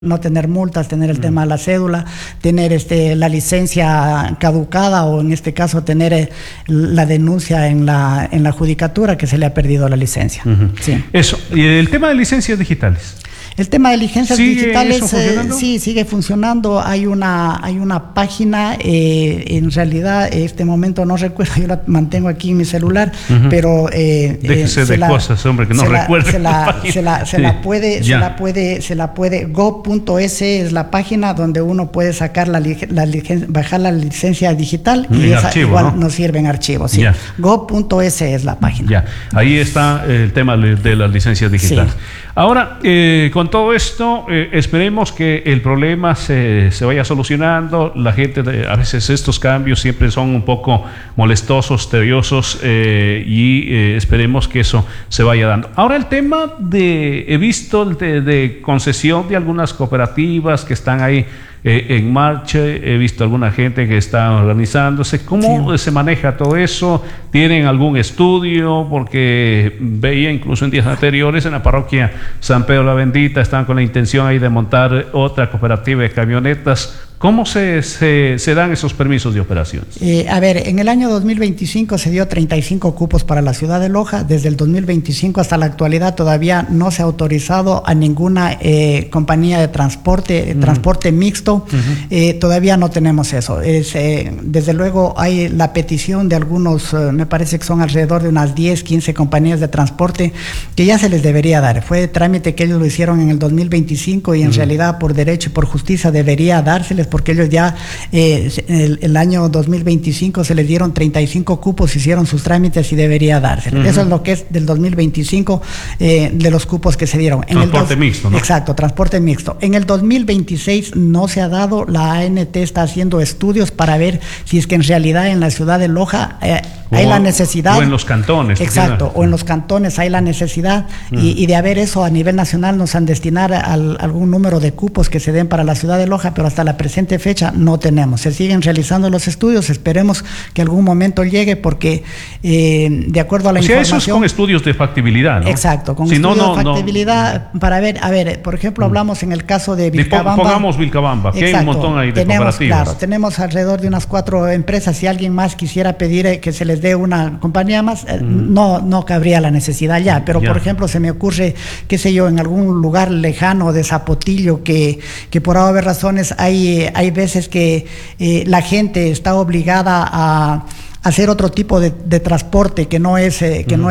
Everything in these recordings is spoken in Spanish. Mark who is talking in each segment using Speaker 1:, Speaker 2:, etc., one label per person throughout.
Speaker 1: no tener multas, tener el tema de la cédula, tener la licencia caducada o en este caso tener la denuncia en la judicatura que se le ha perdido la licencia. Sí.
Speaker 2: Eso. ¿Y el tema de licencias digitales?
Speaker 1: El tema de licencias digitales
Speaker 2: sí
Speaker 1: sigue funcionando. Hay una página, en realidad este momento no recuerdo, yo la mantengo aquí en mi celular, pero
Speaker 2: déjese de cosas, hombre, que no recuerdo.
Speaker 1: Se la puede go.es es la página donde uno puede sacar bajar la licencia digital y esa archivo, igual nos sirve en archivos. Sí. Go.es es la página.
Speaker 2: Ya, ahí está el tema de las licencias digitales. Sí. Ahora, con todo esto, esperemos que el problema se vaya solucionando. La gente, a veces estos cambios siempre son un poco molestosos, tediosos, y esperemos que eso se vaya dando. Ahora el tema he visto de concesión de algunas cooperativas que están ahí en marcha, he visto alguna gente que está organizándose. ¿Cómo se maneja todo eso? ¿Tienen algún estudio? Porque veía incluso en días anteriores en la parroquia San Pedro la Bendita estaban con la intención ahí de montar otra cooperativa de camionetas. ¿Cómo se dan esos permisos de operaciones?
Speaker 1: A ver, en el año 2025 se dio 35 cupos para la ciudad de Loja. Desde el 2025 hasta la actualidad todavía no se ha autorizado a ninguna compañía de transporte mixto. Todavía no tenemos eso. Desde luego hay la petición de algunos, me parece que son alrededor de unas 10, 15 compañías de transporte que ya se les debería dar. Fue trámite que ellos lo hicieron en el 2025 y en realidad por derecho y por justicia debería dárseles, porque ellos ya el año 2025 se les dieron 35 cupos, hicieron sus trámites y debería dárseles. Eso es lo que es del 2025 de los cupos que se dieron.
Speaker 2: Transporte mixto, ¿no?
Speaker 1: Exacto, transporte mixto. En el 2026 no se ha dado, la ANT está haciendo estudios para ver si es que en realidad en la ciudad de Loja hay la necesidad.
Speaker 2: O en los cantones.
Speaker 1: Exacto, o en los cantones hay la necesidad y de haber eso a nivel nacional nos han destinar algún número de cupos que se den para la ciudad de Loja, pero hasta la presente fecha no tenemos. Se siguen realizando los estudios, esperemos que algún momento llegue porque de acuerdo a la información...
Speaker 2: eso es con estudios de factibilidad, ¿no?
Speaker 1: Exacto, con estudios de factibilidad para ver, por ejemplo, hablamos en el caso de Vilcabamba.
Speaker 2: Pongamos Vilcabamba, que hay un montón ahí de cooperativas.
Speaker 1: Claro, tenemos alrededor de unas 4 empresas. Si alguien más quisiera pedir que se les dé una compañía más, no cabría la necesidad ya, pero por ejemplo se me ocurre, qué sé yo, en algún lugar lejano de Zapotillo que por haber razones hay veces que la gente está obligada a hacer otro tipo de transporte que no es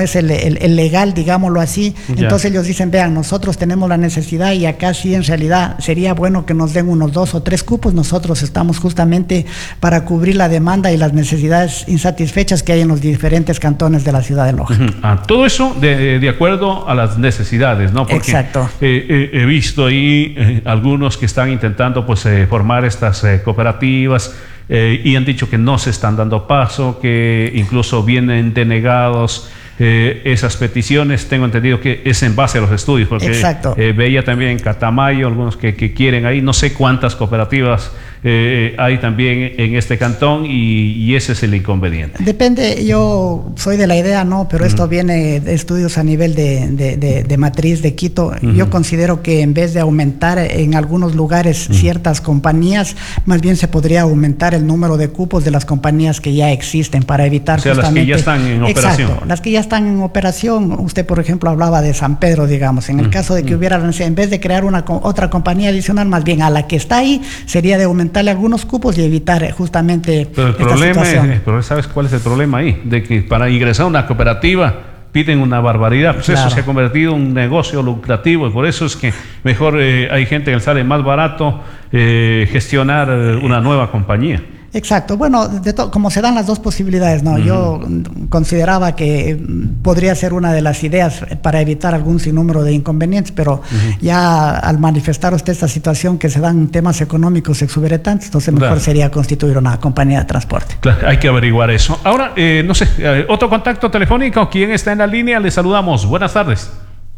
Speaker 1: el legal, digámoslo así. Entonces ellos dicen, vean, nosotros tenemos la necesidad y acá sí en realidad sería bueno que nos den unos 2 o 3 cupos. Nosotros estamos justamente para cubrir la demanda y las necesidades insatisfechas que hay en los diferentes cantones de la ciudad de Loja.
Speaker 2: Todo eso de acuerdo a las necesidades, ¿no? Porque
Speaker 1: exacto.
Speaker 2: He visto ahí algunos que están intentando formar estas cooperativas, y han dicho que no se están dando paso, que incluso vienen denegados esas peticiones. Tengo entendido que es en base a los estudios, porque veía también en Catamayo algunos que quieren ahí, no sé cuántas cooperativas hay también en este cantón y ese es el inconveniente.
Speaker 1: Depende, yo soy de la idea, no, pero esto viene de estudios a nivel de matriz de Quito. Yo considero que en vez de aumentar en algunos lugares ciertas compañías, más bien se podría aumentar el número de cupos de las compañías que ya existen para evitar
Speaker 2: las que ya están en operación.
Speaker 1: Exacto, las que ya están en operación. Usted, por ejemplo, hablaba de San Pedro, digamos, en el caso de que hubiera, en vez de crear otra compañía adicional, más bien a la que está ahí, sería de aumentarle algunos cupos y evitar justamente esta situación.
Speaker 2: Pero ¿sabes cuál es el problema ahí? De que para ingresar a una cooperativa piden una barbaridad, pues eso se ha convertido en un negocio lucrativo y por eso es que mejor hay gente que le sale más barato gestionar una nueva compañía.
Speaker 1: Exacto, bueno, como se dan las dos posibilidades, ¿no? Yo consideraba que podría ser una de las ideas para evitar algún sinnúmero de inconvenientes, pero ya al manifestar usted esta situación que se dan temas económicos exuberantes, entonces mejor sería constituir una compañía de transporte.
Speaker 2: Claro, hay que averiguar eso. Ahora, no sé, otro contacto telefónico, ¿quién está en la línea? Le saludamos, buenas tardes.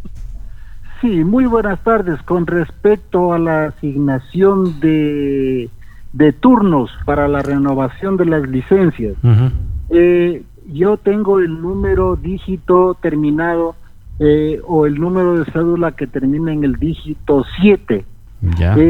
Speaker 3: Sí, muy buenas tardes. Con respecto a la asignación de turnos para la renovación de las licencias. Yo tengo el número dígito terminado o el número de cédula que termina en el dígito 7.
Speaker 2: Ya.